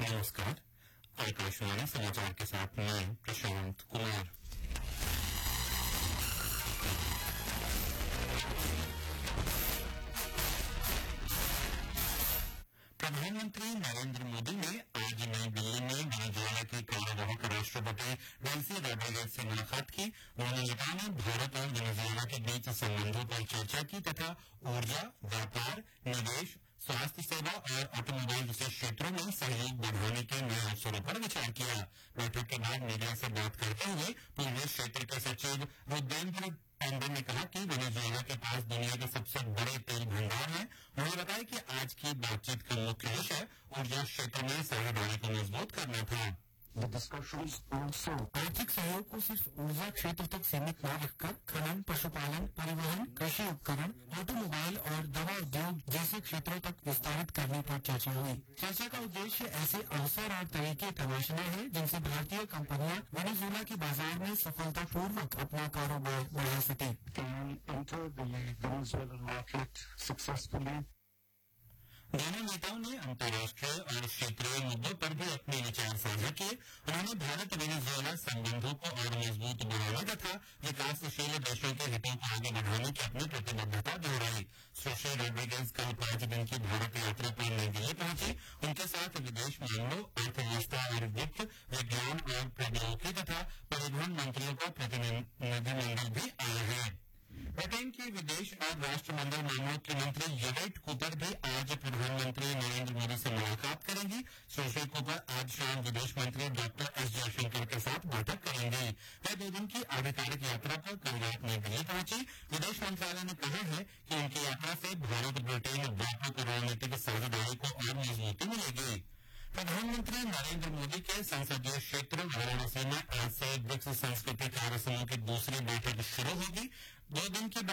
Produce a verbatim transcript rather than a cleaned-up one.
नमस्कार। आकाशवाणी समाचार के साथ मैं प्रशांत कुमार। प्रधानमंत्री नरेंद्र मोदी ने आज नई दिल्ली में वेनेजुएला के कार्यवाहक राष्ट्रपति डेल्सी रोड्रिगेज से मुलाकात की। उन्होंने नेता ने भारत और वेनेजुएला के बीच संबंधों पर चर्चा की तथा ऊर्जा, व्यापार, निवेश, स्वास्थ्य सेवा और ऑटोमोबाइल जैसे क्षेत्रों में सहयोग बढ़ाने के नए अवसरों पर विचार किया। बैठक के बाद मीडिया से बात करते हुए पूर्वी क्षेत्र के सचिव रुद्रेंद्र टंडन ने कहा कि वेनेजुएला के पास दुनिया के सबसे बड़े तेल भंडार हैं। उन्होंने बताया कि आज की बातचीत का मुख्य विषय ऊर्जा क्षेत्र में साझेदारी को मजबूत करना था। आर्थिक सहयोग को सिर्फ ऊर्जा क्षेत्र तक सीमित न रखकर खनन, पशुपालन, परिवहन, कृषि उपकरण, ऑटोमोबाइल और दवा उद्योग जैसे क्षेत्रों तक विस्तारित करने पर चर्चा हुई। चर्चा का उद्देश्य ऐसे अवसर और तरीके तलाशना है जिनसे भारतीय कंपनियां वेनेजुएला के बाजार में सफलतापूर्वक अपना कारोबार बढ़ा सकें। दोनों नेताओं ने अंतर्राष्ट्रीय और क्षेत्रीय मुद्दों पर भी अपने विचार साझा किए। उन्होंने भारत वेनेजुएला संबंधों को और मजबूत बनाने तथा विकासशील देशों के हितों को आगे बढ़ाने की अपनी प्रतिबद्धता दोहराई। सुश्री रोड्रिगेज कल पांच दिन की भारत यात्रा पर नई दिल्ली पहुंची। उनके साथ विदेश मामलों, अर्थव्यवस्था और वित्त, विज्ञान और प्रौद्योगिकी तथा परिवहन मंत्रियों का प्रतिनिधिमंडल भी आया है। ब्रिटेन के विदेश और राष्ट्रमंडल मामलों के मंत्री येवेट कूपर भी आज प्रधानमंत्री नरेंद्र मोदी से मुलाकात करेंगी। सुश्री कूपर आज शाम विदेश मंत्री डॉक्टर एस जयशंकर के साथ बैठक करेंगी। वह दो दिन की आधिकारिक यात्रा पर कल रात नई दिल्ली पहुंची। विदेश मंत्रालय ने कहा है कि उनकी यात्रा से भारत ब्रिटेन व्यापक रणनीतिक साझेदारी को और मजबूती मिलेगी। प्रधानमंत्री नरेंद्र मोदी के संसदीय क्षेत्र वाराणसी में आज से ब्रिक्स संस्कृति कार्य समूह की दूसरी बैठक शुरू होगी। दो दिन की